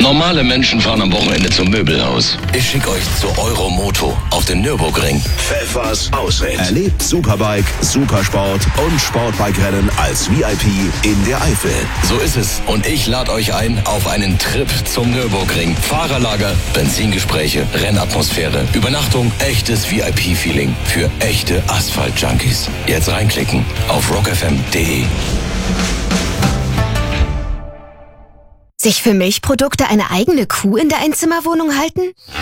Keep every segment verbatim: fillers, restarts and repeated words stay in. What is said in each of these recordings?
Normale Menschen fahren am Wochenende zum Möbelhaus. Ich schicke euch zu Euromoto auf den Nürburgring. Pfeffers Ausritt. Erlebt Superbike, Supersport und Sportbike-Rennen als V I P in der Eifel. So ist es. Und ich lade euch ein auf einen Trip zum Nürburgring. Fahrerlager, Benzingespräche, Rennatmosphäre, Übernachtung, echtes V I P-Feeling für echte Asphalt-Junkies. Jetzt reinklicken auf rock f m punkt d e. Sich für Milchprodukte eine eigene Kuh in der Einzimmerwohnung halten?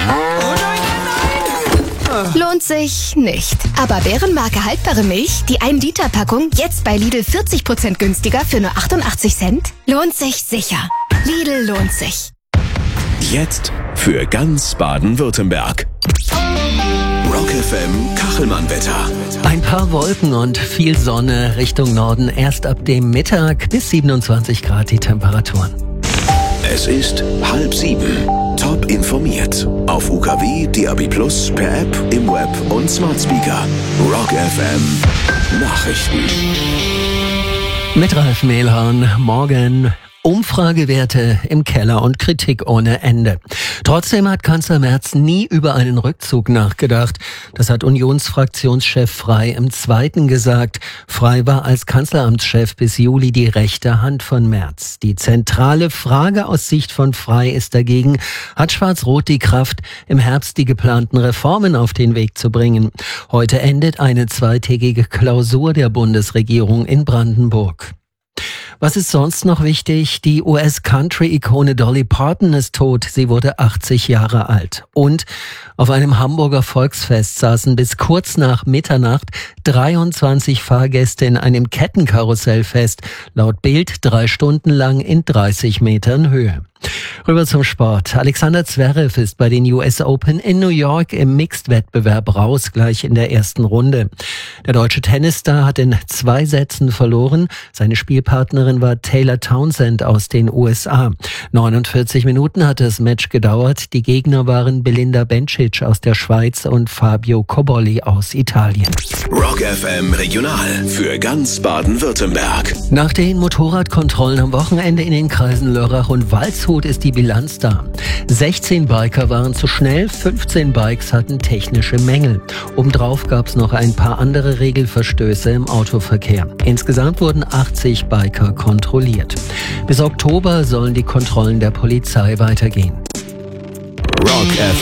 Lohnt sich nicht. Aber Bärenmarke haltbare Milch, die ein Liter Packung, jetzt bei Lidl vierzig Prozent günstiger für nur achtundachtzig Cent? Lohnt sich sicher. Lidl lohnt sich. Jetzt für ganz Baden-Württemberg. Rock F M Kachelmann-Wetter. Ein paar Wolken und viel Sonne Richtung Norden. Erst ab dem Mittag bis siebenundzwanzig Grad die Temperaturen. Es ist halb sieben. Top informiert. Auf U K W, D A B plus, per App, im Web und Smart Speaker. Rock F M Nachrichten. Mit Ralf Mehlhorn. Morgen. Umfragewerte im Keller und Kritik ohne Ende. Trotzdem hat Kanzler Merz nie über einen Rückzug nachgedacht. Das hat Unionsfraktionschef Frey im Zweiten gesagt. Frey war als Kanzleramtschef bis Juli die rechte Hand von Merz. Die zentrale Frage aus Sicht von Frey ist dagegen, hat Schwarz-Rot die Kraft, im Herbst die geplanten Reformen auf den Weg zu bringen? Heute endet eine zweitägige Klausur der Bundesregierung in Brandenburg. Was ist sonst noch wichtig? Die U S-Country-Ikone Dolly Parton ist tot. Sie wurde achtzig Jahre alt. Und auf einem Hamburger Volksfest saßen bis kurz nach Mitternacht dreiundzwanzig Fahrgäste in einem Kettenkarussell fest. Laut Bild drei Stunden lang in dreißig Metern Höhe. Rüber zum Sport. Alexander Zverev ist bei den U S Open in New York im Mixed-Wettbewerb raus, gleich in der ersten Runde. Der deutsche Tennisstar hat in zwei Sätzen verloren. Seine Spielpartnerin war Taylor Townsend aus den U S A. neunundvierzig Minuten hat das Match gedauert. Die Gegner waren Belinda Bencic aus der Schweiz und Fabio Cobolli aus Italien. Rock F M Regional für ganz Baden-Württemberg. Nach den Motorradkontrollen am Wochenende in den Kreisen Lörrach und Waldshut ist die Bilanz da. sechzehn Biker waren zu schnell, fünfzehn Bikes hatten technische Mängel. Obendrauf gab es noch ein paar andere Regelverstöße im Autoverkehr. Insgesamt wurden achtzig Biker kontrolliert. Bis Oktober sollen die Kontrollen der Polizei weitergehen. Rock F